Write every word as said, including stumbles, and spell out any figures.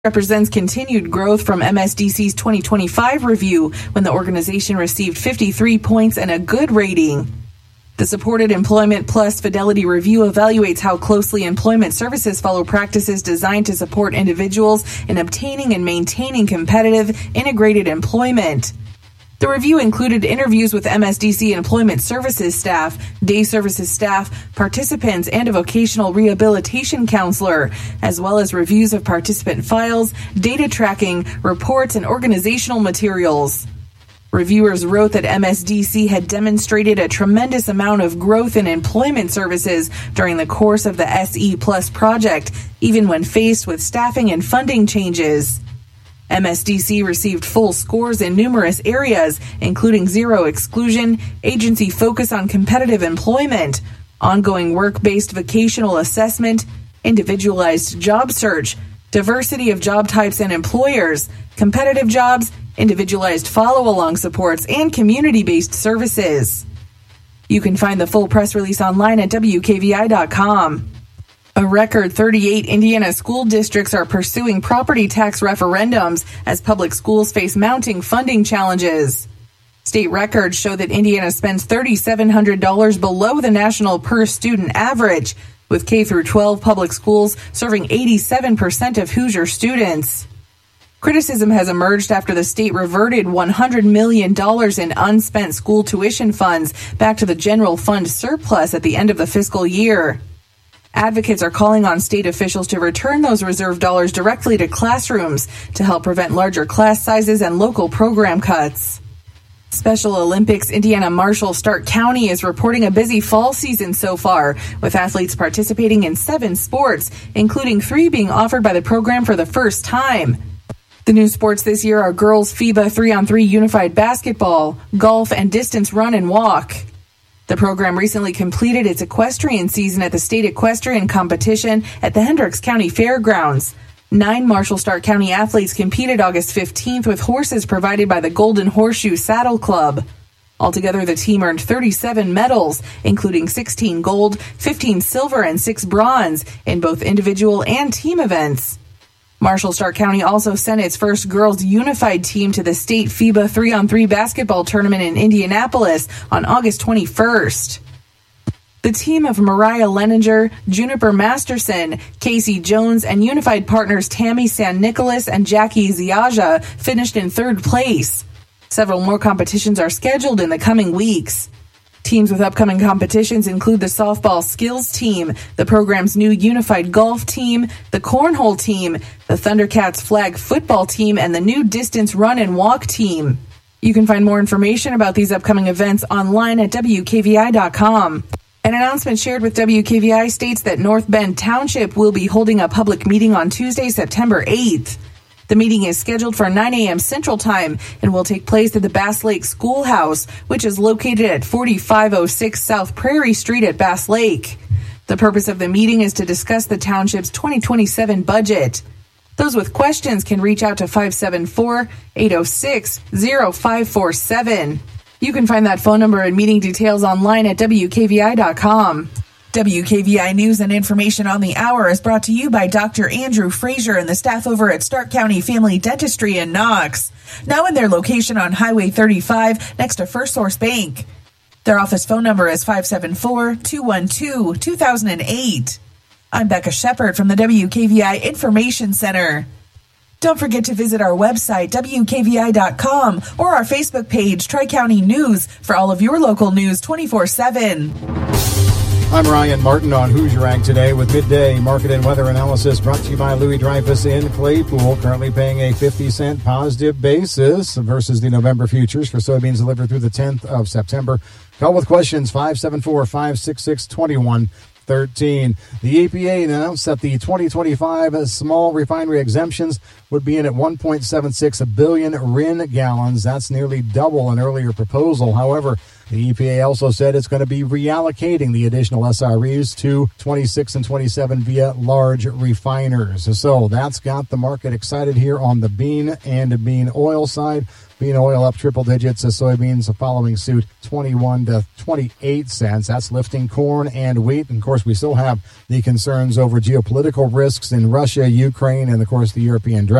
represents continued growth from M S D C's twenty twenty-five review, when the organization received fifty-three points and a good rating. The Supported Employment Plus Fidelity Review evaluates how closely employment services follow practices designed to support individuals in obtaining and maintaining competitive, integrated employment. The review included interviews with M S D C employment services staff, day services staff, participants, and a vocational rehabilitation counselor, as well as reviews of participant files, data tracking, reports, and organizational materials. Reviewers wrote that M S D C had demonstrated a tremendous amount of growth in employment services during the course of the S E Plus project, even when faced with staffing and funding changes. M S D C received full scores in numerous areas, including zero exclusion, agency focus on competitive employment, ongoing work-based vocational assessment, individualized job search, diversity of job types and employers, competitive jobs, individualized follow-along supports, and community-based services. You can find the full press release online at W K V I dot com. A record thirty-eight Indiana school districts are pursuing property tax referendums as public schools face mounting funding challenges. State records show that Indiana spends three thousand seven hundred dollars below the national per-student average, with K through twelve public schools serving eighty-seven percent of Hoosier students. Criticism has emerged after the state reverted one hundred million dollars in unspent school tuition funds back to the general fund surplus at the end of the fiscal year. Advocates are calling on state officials to return those reserve dollars directly to classrooms to help prevent larger class sizes and local program cuts. Special Olympics Indiana Marshall Stark County is reporting a busy fall season so far, with athletes participating in seven sports, including three being offered by the program for the first time. The new sports this year are girls FIBA three on three unified basketball, golf, and distance run and walk. The program recently completed its equestrian season at the state equestrian competition at the Hendricks County Fairgrounds. Nine Marshall Stark County athletes competed August fifteenth with horses provided by the Golden Horseshoe Saddle Club. Altogether, the team earned thirty-seven medals, including sixteen gold, fifteen silver, and six bronze in both individual and team events. Marshall Stark County also sent its first girls unified team to the state FIBA three on three basketball tournament in Indianapolis on August twenty-first. The team of Mariah Leninger, Juniper Masterson, Casey Jones, and unified partners Tammy San Nicolas and Jackie Ziaja finished in third place. Several more competitions are scheduled in the coming weeks. Teams with upcoming competitions include the softball skills team, the program's new unified golf team, the cornhole team, the Thundercats flag football team, and the new distance run and walk team. You can find more information about these upcoming events online at W K V I dot com. An announcement shared with W K V I states that North Bend Township will be holding a public meeting on Tuesday, September eighth. The meeting is scheduled for nine a.m. Central Time and will take place at the Bass Lake Schoolhouse, which is located at forty-five oh six South Prairie Street at Bass Lake. The purpose of the meeting is to discuss the township's twenty twenty-seven budget. Those with questions can reach out to five seven four, eight oh six, oh five four seven. You can find that phone number and meeting details online at W K V I dot com. W K V I News and information on the hour is brought to you by Doctor Andrew Frazier and the staff over at Stark County Family Dentistry in Knox. Now in their location on Highway thirty-five next to First Source Bank. Their office phone number is five seven four, two one two, two thousand eight. I'm Becca Shepard from the W K V I Information Center. Don't forget to visit our website, W K V I dot com, or our Facebook page, Tri-County News, for all of your local news twenty-four seven. I'm Ryan Martin on Hoosier Ag Today with midday market and weather analysis brought to you by Louis Dreyfus in Claypool, currently paying a fifty cent positive basis versus the November futures for soybeans delivered through the tenth of September. Call with questions five seven four, five six six, two one one three. The E P A announced that the twenty twenty-five small refinery exemptions would be in at one point seven six billion R I N gallons. That's nearly double an earlier proposal. However, the E P A also said it's going to be reallocating the additional S R Es to twenty-six and twenty-seven via large refiners. So that's got the market excited here on the bean and bean oil side. Bean oil up triple digits as soybeans following suit, twenty-one to twenty-eight cents. That's lifting corn and wheat. And of course, we still have the concerns over geopolitical risks in Russia, Ukraine, and of course the European drought.